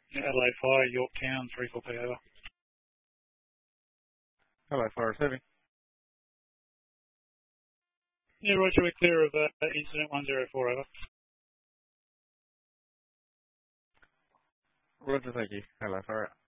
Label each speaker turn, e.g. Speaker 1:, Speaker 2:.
Speaker 1: Adelaide Fire, Yorktown, 3-4 over.
Speaker 2: Hello, Fire receiving.
Speaker 1: Yeah, Roger, we're clear of incident 104 over.
Speaker 2: Roger, thank you. Hello, Fire.